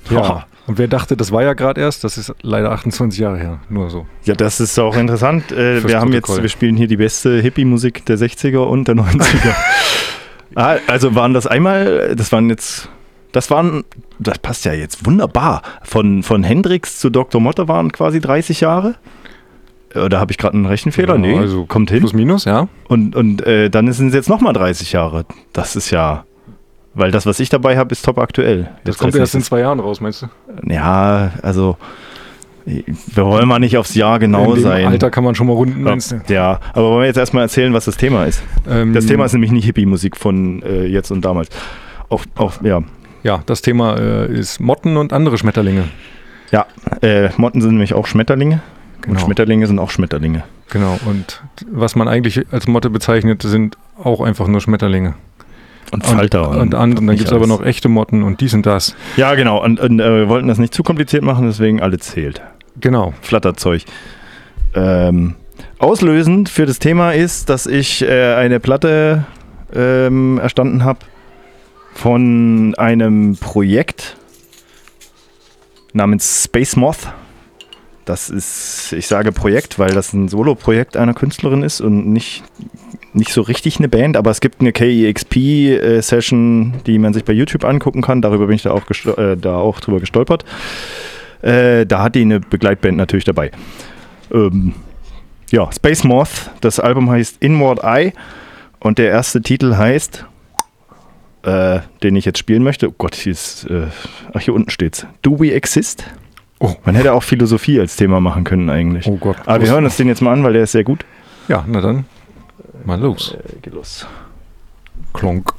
Ja, und wer dachte, das war ja gerade erst, das ist leider 28 Jahre her, nur so. Ja, das ist auch interessant. Wir spielen hier die beste Hippie-Musik der 60er und der 90er. Also waren das einmal, das passt ja jetzt wunderbar. Von Hendrix zu Dr. Motte waren quasi 30 Jahre. Oder habe ich gerade einen Rechenfehler? Ja, nee, also kommt hin. Plus minus, ja. Und dann sind es jetzt nochmal 30 Jahre. Das ist ja, weil das, was ich dabei habe, ist top aktuell. Das kommt erst in 2 Jahren raus, meinst du? Ja, also wir wollen mal nicht aufs Jahr genau in dem sein. Alter kann man schon mal runden, meinst du? Ja, aber wollen wir jetzt erstmal erzählen, was das Thema ist? Das Thema ist nämlich nicht Hippie-Musik von jetzt und damals. Ja. Ja, das Thema ist Motten und andere Schmetterlinge. Ja, Motten sind nämlich auch Schmetterlinge. Genau. Und Schmetterlinge sind auch Schmetterlinge. Genau, und was man eigentlich als Motte bezeichnet, sind auch einfach nur Schmetterlinge. Und Falter. Und dann gibt es aber noch echte Motten und dies und das. Ja, genau. Und wir wollten das nicht zu kompliziert machen, deswegen alle zählt. Genau. Flatterzeug. Auslösend für das Thema ist, dass ich eine Platte erstanden habe von einem Projekt namens Space Moth. Das ist, ich sage Projekt, weil das ein Solo-Projekt einer Künstlerin ist und nicht so richtig eine Band, aber es gibt eine KEXP-Session, die man sich bei YouTube angucken kann. Darüber bin ich da auch drüber gestolpert. Da hat die eine Begleitband natürlich dabei. Ja, Space Moth, das Album heißt Inward Eye und der erste Titel heißt, den ich jetzt spielen möchte, oh Gott, hier unten steht's, Do We Exist? Oh. Man hätte auch Philosophie als Thema machen können eigentlich. Oh Gott. Aber wir hören uns den jetzt mal an, weil der ist sehr gut. Ja, na dann, mal los. Geht los. Klonk.